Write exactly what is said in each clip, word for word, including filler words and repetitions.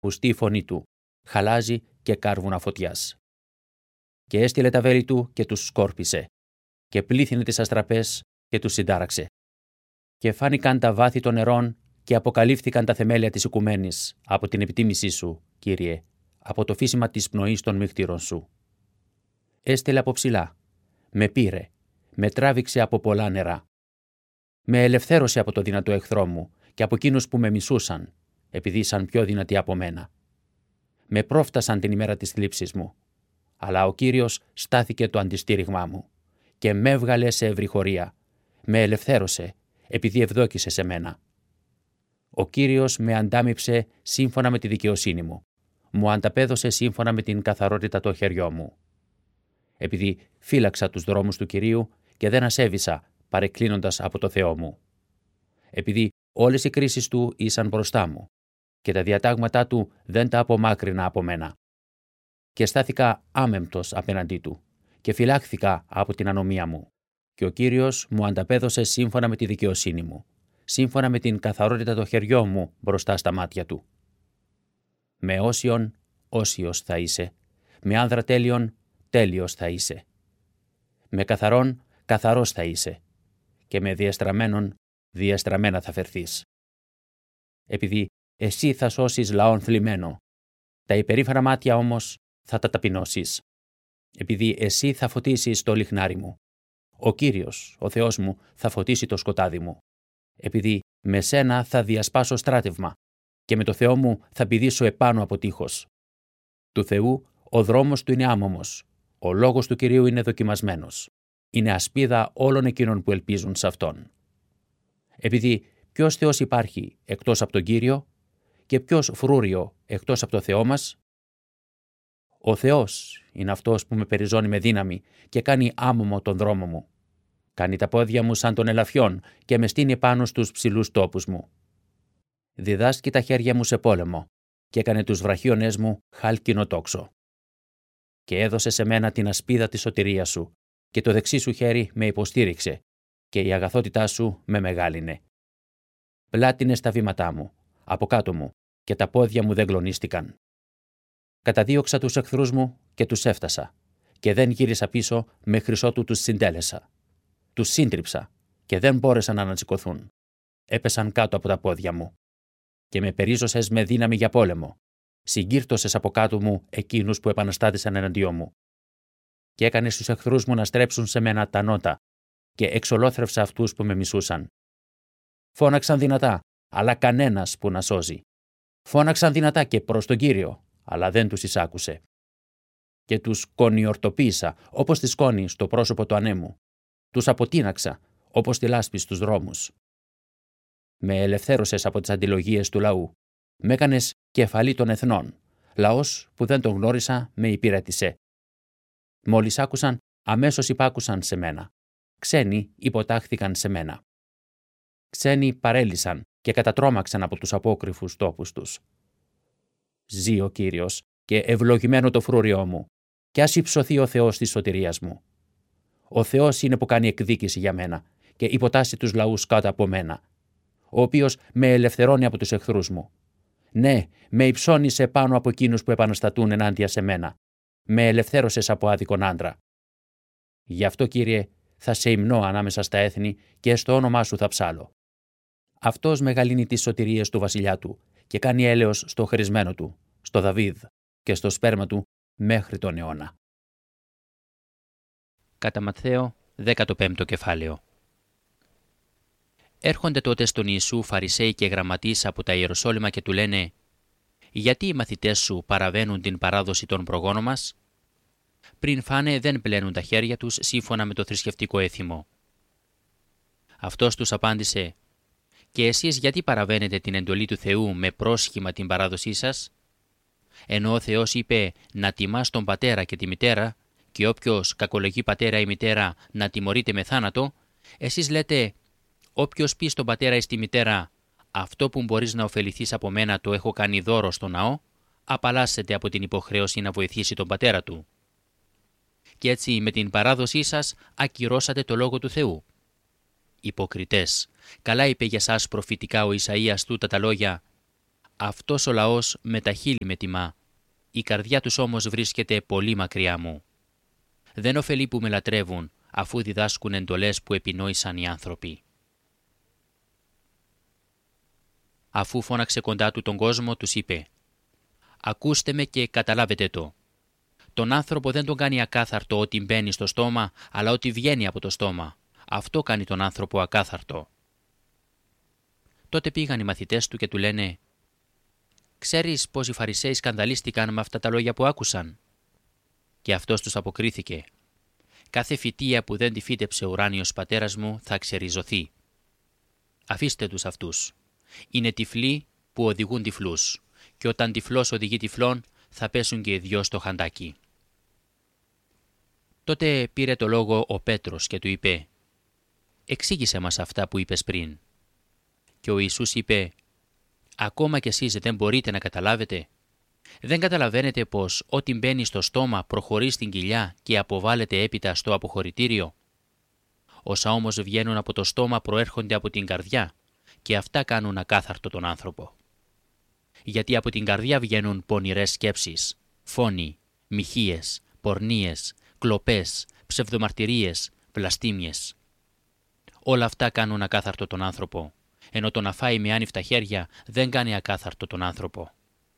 ακουστεί η φωνή του, χαλάζει και κάρβουνα φωτιάς. Και έστειλε τα βέλη του και τους σκόρπισε, και πλήθυνε τις αστραπές και τους συντάραξε. Και φάνηκαν τα βάθη των νερών και αποκαλύφθηκαν τα θεμέλια της οικουμένης από την επιτίμησή σου, Κύριε, από το φύσιμα της πνοής των μύχτηρων σου. Έστειλε από ψηλά, με πήρε, με τράβηξε από πολλά νερά. Με ελευθέρωσε από το δυνατό εχθρό μου και από εκείνους που με μισούσαν, επειδή ήσαν πιο δυνατοί από μένα. Με πρόφτασαν την ημέρα της θλίψης μου, αλλά ο Κύριος στάθηκε το αντιστήριγμά μου και με έβγαλε σε ευρυχωρία, με ελευθέρωσε, επειδή ευδόκησε σε μένα. Ο Κύριος με αντάμιψε σύμφωνα με τη δικαιοσύνη μου, μου ανταπέδωσε σύμφωνα με την καθαρότητα το χεριό μου. Επειδή φύλαξα τους δρόμους του Κυρίου και δεν ασέβησα παρεκκλίνοντας από το Θεό μου. Επειδή όλες οι κρίσεις του ήσαν μπροστά μου και τα διατάγματά του δεν τα απομάκρυνα από μένα. Και στάθηκα άμεμπτος απέναντί του και φυλάχθηκα από την ανομία μου. Και ο Κύριος μου ανταπέδωσε σύμφωνα με τη δικαιοσύνη μου, σύμφωνα με την καθαρότητα το χεριό μου μπροστά στα μάτια του. Με όσιον, όσιος θα είσαι, με άνδρα τέλειον, τέλειος θα είσαι. Με καθαρόν, καθαρός θα είσαι και με διεστραμμένον, διεστραμμένα θα φερθείς. Επειδή εσύ θα σώσεις λαόν θλιμμένο, τα υπερήφανα μάτια όμως θα τα ταπεινώσεις. Επειδή εσύ θα φωτίσεις το λιχνάρι μου, ο Κύριος, ο Θεός μου, θα φωτίσει το σκοτάδι μου. Επειδή με σένα θα διασπάσω στράτευμα και με το Θεό μου θα πηδήσω επάνω από τείχος. Του Θεού ο δρόμος του είναι άμωμος, ο λόγος του Κυρίου είναι δοκιμασμένος. Είναι ασπίδα όλων εκείνων που ελπίζουν σε Αυτόν. Επειδή ποιος Θεός υπάρχει εκτός από τον Κύριο και ποιος φρούριο εκτός από το Θεό μας? Ο Θεός είναι αυτός που με περιζώνει με δύναμη και κάνει άμωμο τον δρόμο μου. Κάνει τα πόδια μου σαν των ελαφιών και με στείνει πάνω στους ψηλούς τόπους μου. Διδάσκει τα χέρια μου σε πόλεμο και έκανε τους βραχίονές μου χάλκινο τόξο. Και έδωσε σε μένα την ασπίδα της σωτηρίας σου και το δεξί σου χέρι με υποστήριξε και η αγαθότητά σου με μεγάλινε. Πλάτινες τα βήματά μου, από κάτω μου και τα πόδια μου δεν γλονίστηκαν. Καταδίωξα τους εχθρούς μου και τους έφτασα και δεν γύρισα πίσω μέχρι ότου τους συντέλεσα. Τους σύντριψα και δεν μπόρεσαν να ανασηκωθούν. Έπεσαν κάτω από τα πόδια μου. Και με περίζωσες με δύναμη για πόλεμο. Συγκύρτωσες από κάτω μου εκείνους που επαναστάτησαν εναντίον μου. Και έκανες τους εχθρούς μου να στρέψουν σε μένα τα νότα και εξολόθρευσα αυτούς που με μισούσαν. Φώναξαν δυνατά, αλλά κανένας που να σώζει. Φώναξαν δυνατά και προς τον Κύριο, αλλά δεν τους εισάκουσε. Και τους κονιορτοποίησα όπως τη σκόνη στο πρόσωπο του ανέμου. Τους αποτείναξα όπως τη λάσπη στους δρόμους. Με ελευθέρωσες από τις αντιλογίες του λαού. Μ' έκανες κεφαλή των εθνών. Λαός που δεν τον γνώρισα με υπηρέτησε. Μόλις άκουσαν, αμέσως υπάκουσαν σε μένα. Ξένοι υποτάχθηκαν σε μένα. Ξένοι παρέλυσαν και κατατρώμαξαν από τους απόκρυφους τόπους τους. Ζει ο Κύριος και ευλογημένο το φρούριό μου, και ας υψωθεί ο Θεός της σωτηρίας μου. Ο Θεός είναι που κάνει εκδίκηση για μένα και υποτάσσει τους λαούς κάτω από μένα, ο οποίος με ελευθερώνει από τους εχθρούς μου. Ναι, με υψώνησε πάνω από εκείνους που επαναστατούν ενάντια σε μένα. Με ελευθέρωσες από άδικον άντρα. Γι' αυτό, Κύριε, θα σε υμνώ ανάμεσα στα έθνη και στο όνομά σου θα ψάλω. Αυτός μεγαλύνει τις σωτηρίες του βασιλιά του και κάνει έλεος στο χρησμένο του, στο Δαβίδ και στο σπέρμα του μέχρι τον αιώνα. Κατά Ματθαίο, δέκατο πέμπτο κεφάλαιο. Έρχονται τότε στον Ιησού Φαρισαίοι και γραμματείς από τα Ιεροσόλυμα και του λένε «Γιατί οι μαθητές σου παραβαίνουν την παράδοση των προγόνων μας? Πριν φάνε δεν πλένουν τα χέρια τους σύμφωνα με το θρησκευτικό έθιμο». Αυτός τους απάντησε «Και εσείς γιατί παραβαίνετε την εντολή του Θεού με πρόσχημα την παράδοσή σας? Ενώ ο Θεός είπε να τιμάς τον πατέρα και τη μητέρα και όποιος κακολογεί πατέρα ή μητέρα να τιμωρείται με θάνατο, εσείς λέτε όποιος πει στον πατέρα ή στη μητέρα «Αυτό που μπορείς να ωφεληθείς από μένα το έχω κάνει δώρο στο ναό», απαλλάσσεται από την υποχρέωση να βοηθήσει τον πατέρα του. Και έτσι με την παράδοσή σας ακυρώσατε το λόγο του Θεού. Υποκριτές, καλά είπε για σας προφητικά ο Ισαΐας τούτα τα λόγια Αυτός ο λαός με τα χείλη με τιμά, η καρδιά τους όμως βρίσκεται πολύ μακριά μου. Δεν ωφελεί που με λατρεύουν, αφού διδάσκουν εντολές που επινόησαν οι άνθρωποι. Αφού φώναξε κοντά του τον κόσμο, τους είπε «Ακούστε με και καταλάβετε το. Τον άνθρωπο δεν τον κάνει ακάθαρτο ό,τι μπαίνει στο στόμα, αλλά ό,τι βγαίνει από το στόμα. Αυτό κάνει τον άνθρωπο ακάθαρτο». Τότε πήγαν οι μαθητές του και του λένε «Ξέρεις πως οι Φαρισαίοι σκανδαλίστηκαν με αυτά τα λόγια που άκουσαν?» Και αυτός τους αποκρίθηκε «Κάθε φυτεία που δεν τη φύτεψε ο ουράνιος πατέρας μου θα ξεριζωθεί. Αφήστε τους αυτούς. Είναι τυφλοί που οδηγούν τυφλούς, και όταν τυφλός οδηγεί τυφλόν θα πέσουν και οι δυο στο χαντάκι». Τότε πήρε το λόγο ο Πέτρος και του είπε «Εξήγησε μας αυτά που είπες πριν». Και ο Ιησούς είπε «Ακόμα κι εσείς δεν μπορείτε να καταλάβετε? Δεν καταλαβαίνετε πως ό,τι μπαίνει στο στόμα προχωρεί στην κοιλιά και αποβάλλεται έπειτα στο αποχωρητήριο? Όσα όμως βγαίνουν από το στόμα προέρχονται από την καρδιά και αυτά κάνουν ακάθαρτο τον άνθρωπο. Γιατί από την καρδιά βγαίνουν πονηρές σκέψεις, φόνοι, μοιχείες, πορνίες, κλοπές, ψευδομαρτυρίες, βλαστήμιες. Όλα αυτά κάνουν ακάθαρτο τον άνθρωπο, ενώ το να φάει με άνυφτα χέρια δεν κάνει ακάθαρτο τον άνθρωπο.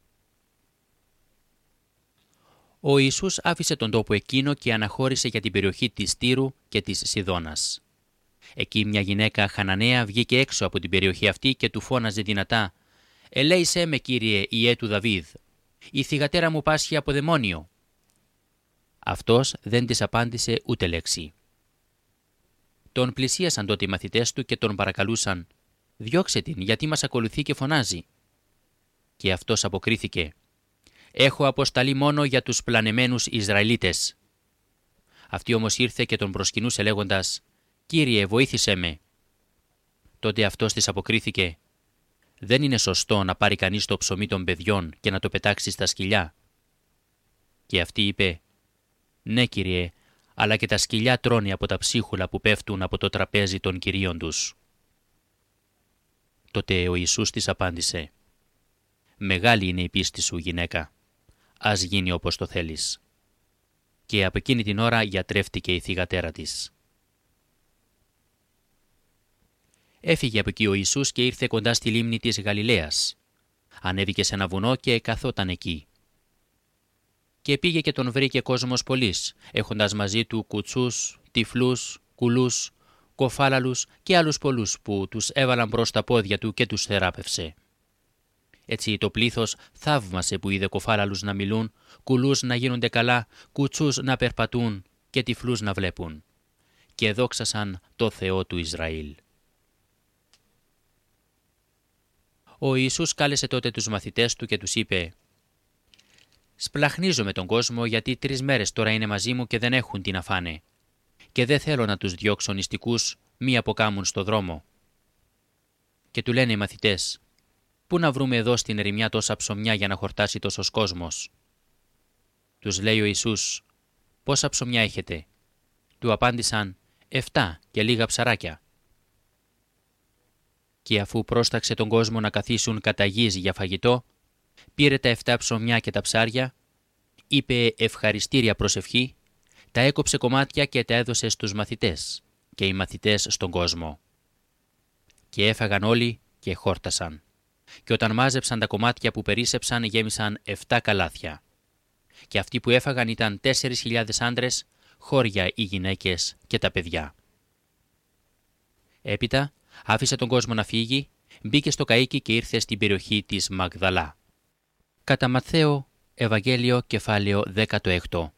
Ο Ιησούς άφησε τον τόπο εκείνο και αναχώρησε για την περιοχή της Τύρου και της Σιδώνας. Εκεί μια γυναίκα Χαναναία βγήκε έξω από την περιοχή αυτή και του φώναζε δυνατά «Ελέησέ με, Κύριε, Ιε του Δαβίδ, η θυγατέρα μου πάσχει από δαιμόνιο». Αυτός δεν της απάντησε ούτε λέξη. Τον πλησίασαν τότε οι μαθητές του και τον παρακαλούσαν «Διώξε την, γιατί μας ακολουθεί και φωνάζει». Και αυτός αποκρίθηκε «Έχω αποσταλεί μόνο για τους πλανεμένους Ισραηλίτες». Αυτή όμως ήρθε και τον προσκυνούσε λέγοντας «Κύριε, βοήθησέ με». Τότε αυτός της αποκρίθηκε «Δεν είναι σωστό να πάρει κανείς το ψωμί των παιδιών και να το πετάξει στα σκυλιά». Και αυτή είπε «Ναι, Κύριε, αλλά και τα σκυλιά τρώνε από τα ψίχουλα που πέφτουν από το τραπέζι των κυρίων τους». Τότε ο Ιησούς της απάντησε «Μεγάλη είναι η πίστη σου, γυναίκα. Ας γίνει όπως το θέλεις». Και από εκείνη την ώρα γιατρεύτηκε η θυγατέρα της. Έφυγε από εκεί ο Ιησούς και ήρθε κοντά στη λίμνη της Γαλιλαίας. Ανέβηκε σε ένα βουνό και καθόταν εκεί. Και πήγε και τον βρήκε κόσμος πολλής, έχοντας μαζί του κουτσούς, τυφλούς, κουλούς, κοφάλαλους και άλλους πολλούς που τους έβαλαν μπρος τα πόδια του και τους θεράπευσε. Έτσι το πλήθος θαύμασε που είδε κοφάλαλους να μιλούν, κουλούς να γίνονται καλά, κουτσούς να περπατούν και τυφλούς να βλέπουν. Και δόξασαν το Θεό του Ισραήλ. Ο Ιησούς κάλεσε τότε τους μαθητές του και τους είπε «Σπλαχνίζω με τον κόσμο γιατί τρεις μέρες τώρα είναι μαζί μου και δεν έχουν τι να φάνε. Και δεν θέλω να τους διώξω νηστικούς μη αποκάμουν στο δρόμο». Και του λένε οι μαθητές «Πού να βρούμε εδώ στην ερημιά τόσα ψωμιά για να χορτάσει τόσος κόσμος?» Τους λέει ο Ιησούς «Πόσα ψωμιά έχετε?» Του απάντησαν «Εφτά και λίγα ψαράκια». Και αφού πρόσταξε τον κόσμο να καθίσουν κατά γης για φαγητό, πήρε τα εφτά ψωμιά και τα ψάρια, είπε ευχαριστήρια προσευχή, τα έκοψε κομμάτια και τα έδωσε στους μαθητές και οι μαθητές στον κόσμο. Και έφαγαν όλοι και χόρτασαν. Και όταν μάζεψαν τα κομμάτια που περίσσεψαν γέμισαν εφτά καλάθια. Και αυτοί που έφαγαν ήταν τέσσερις χιλιάδες άντρες, χώρια οι γυναίκες και τα παιδιά. Έπειτα άφησε τον κόσμο να φύγει, μπήκε στο καΐκι και ήρθε στην περιοχή της Μαγδαλά. Κατά Ματθαίο, Ευαγγέλιο, κεφάλαιο δεκαέξι.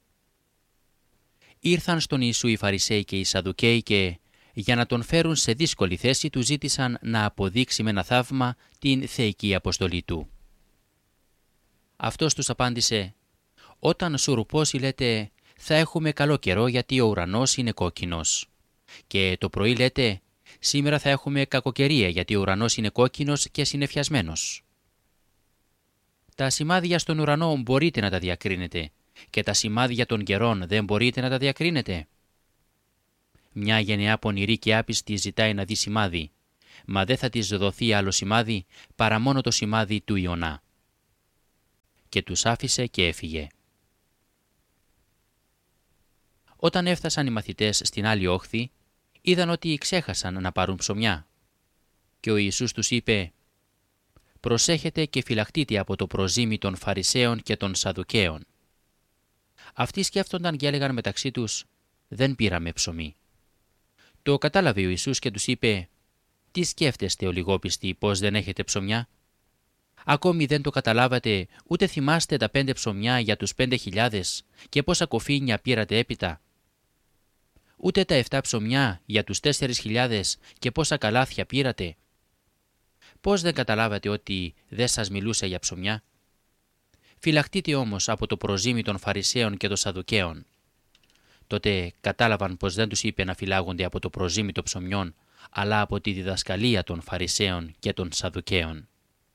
Ήρθαν στον Ιησού οι Φαρισαίοι και οι Σαδουκαίοι και, για να τον φέρουν σε δύσκολη θέση, του ζήτησαν να αποδείξει με ένα θαύμα την θεϊκή αποστολή του. Αυτός τους απάντησε «Όταν σουρουπώσει λέτε θα έχουμε καλό καιρό γιατί ο ουρανός είναι κόκκινος. Και το πρωί λέτε σήμερα θα έχουμε κακοκαιρία γιατί ο ουρανός είναι κόκκινος και συννεφιασμένος. Τα σημάδια στον ουρανό μπορείτε να τα διακρίνετε και τα σημάδια των καιρών δεν μπορείτε να τα διακρίνετε. Μια γενεά πονηρή και άπιστη ζητάει να δει σημάδι μα δεν θα της δοθεί άλλο σημάδι παρά μόνο το σημάδι του Ιωνά. Και τους άφησε και έφυγε. Όταν έφτασαν οι μαθητές στην άλλη όχθη, είδαν ότι ξέχασαν να πάρουν ψωμιά. Και ο Ιησούς τους είπε: «Προσέχετε και φυλαχτείτε από το προζύμι των Φαρισαίων και των Σαδουκαίων». Αυτοί σκέφτονταν και έλεγαν μεταξύ τους: «Δεν πήραμε ψωμί». Το κατάλαβε ο Ιησούς και τους είπε: «Τι σκέφτεστε, ολιγόπιστοι, πως δεν έχετε ψωμιά? Ακόμη δεν το καταλάβατε, ούτε θυμάστε τα πέντε ψωμιά για τους πέντε χιλιάδες και πόσα κοφίνια πήρατε έπειτα? Ούτε τα εφτά ψωμιά για τους τέσσερις χιλιάδες και πόσα καλάθια πήρατε? Πώς δεν καταλάβατε ότι δεν σας μιλούσα για ψωμιά? Φυλαχτείτε όμως από το προζύμι των Φαρισαίων και των Σαδουκαίων». Τότε κατάλαβαν πως δεν τους είπε να φυλάγονται από το προζύμι των ψωμιών, αλλά από τη διδασκαλία των Φαρισαίων και των Σαδουκαίων.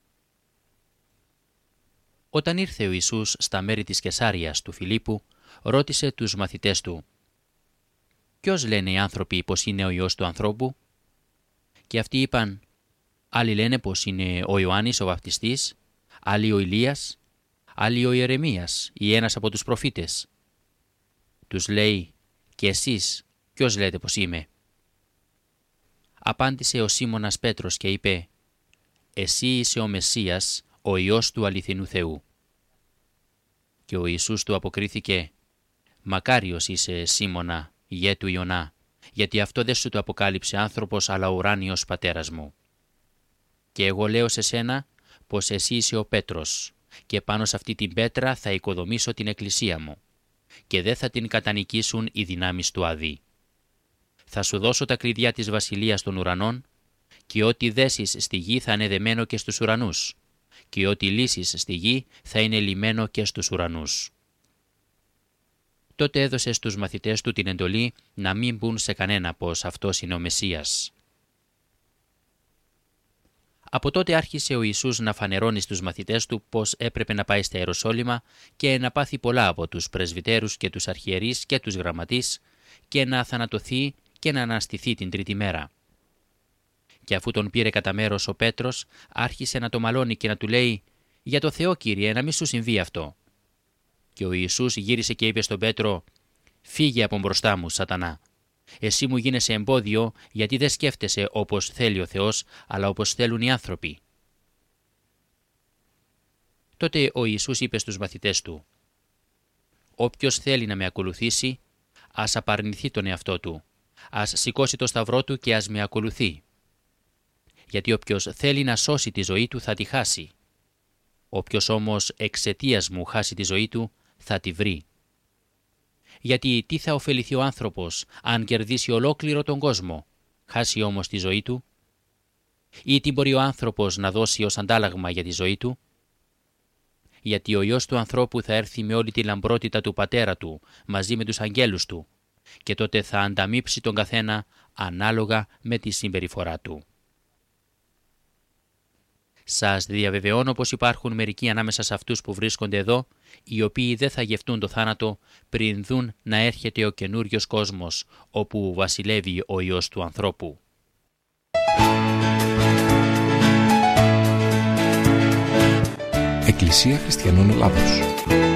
Όταν ήρθε ο Ιησούς στα μέρη της Κεσάριας του Φιλίππου, ρώτησε τους μαθητές του: «Ποιος λένε οι άνθρωποι πως είναι ο Υιός του ανθρώπου?» Και αυτοί είπαν: «Άλλοι λένε πως είναι ο Ιωάννης ο βαπτιστής, άλλοι ο Ηλίας, άλλοι ο Ιερεμίας ή ένας από τους προφήτες». Τους λέει: «Και εσείς ποιος λέτε πως είμαι?» Απάντησε ο Σίμωνας Πέτρος και είπε: «Εσύ είσαι ο Μεσσίας, ο Υιός του αληθινού Θεού». Και ο Ιησούς του αποκρίθηκε: «Μακάριος είσαι, Σίμωνα, γέ του Ιωνά, γιατί αυτό δεν σου το αποκάλυψε άνθρωπος, αλλά ο ουράνιος πατέρας μου. Και εγώ λέω σε σένα πως εσύ είσαι ο Πέτρος, και πάνω σε αυτή την πέτρα θα οικοδομήσω την εκκλησία μου, και δεν θα την κατανικήσουν οι δυνάμεις του Αδί. Θα σου δώσω τα κλειδιά της βασιλείας των ουρανών, και ό,τι δέσεις στη γη θα είναι δεμένο και στους ουρανούς, και ό,τι λύσεις στη γη θα είναι λυμένο και στους ουρανούς». Τότε έδωσε στους μαθητές του την εντολή να μην πουν σε κανένα πως αυτός είναι ο Μεσσίας. Από τότε άρχισε ο Ιησούς να φανερώνει στους μαθητές του πως έπρεπε να πάει στα Ιεροσόλυμα και να πάθει πολλά από τους πρεσβυτέρους και τους αρχιερείς και τους γραμματείς και να θανατωθεί και να αναστηθεί την τρίτη μέρα. Και αφού τον πήρε κατά μέρος ο Πέτρος, άρχισε να το μαλώνει και να του λέει: «Για το Θεό, Κύριε, να μην σου συμβεί αυτό». Και ο Ιησούς γύρισε και είπε στον Πέτρο: «Φύγε από μπροστά μου, Σατανά. Εσύ μου γίνεσαι εμπόδιο, γιατί δεν σκέφτεσαι όπως θέλει ο Θεός, αλλά όπως θέλουν οι άνθρωποι». Τότε ο Ιησούς είπε στους μαθητές του: «Όποιος θέλει να με ακολουθήσει, ας απαρνηθεί τον εαυτό του, ας σηκώσει το σταυρό του και ας με ακολουθεί. Γιατί όποιος θέλει να σώσει τη ζωή του θα τη χάσει. Όποιος όμως εξαιτίας μου χάσει τη ζωή του, θα τη βρει. Γιατί τι θα ωφεληθεί ο άνθρωπος αν κερδίσει ολόκληρο τον κόσμο, χάσει όμως τη ζωή του? Ή τι μπορεί ο άνθρωπος να δώσει ως αντάλλαγμα για τη ζωή του? Γιατί ο Υιός του ανθρώπου θα έρθει με όλη τη λαμπρότητα του Πατέρα του, μαζί με τους αγγέλους του, και τότε θα ανταμείψει τον καθένα ανάλογα με τη συμπεριφορά του. Σας διαβεβαιώνω πως υπάρχουν μερικοί ανάμεσα σε αυτούς που βρίσκονται εδώ, οι οποίοι δεν θα γευτούν το θάνατο πριν δουν να έρχεται ο καινούριος κόσμος, όπου βασιλεύει ο Υιός του ανθρώπου». Εκκλησία Χριστιανών Ελλάδος.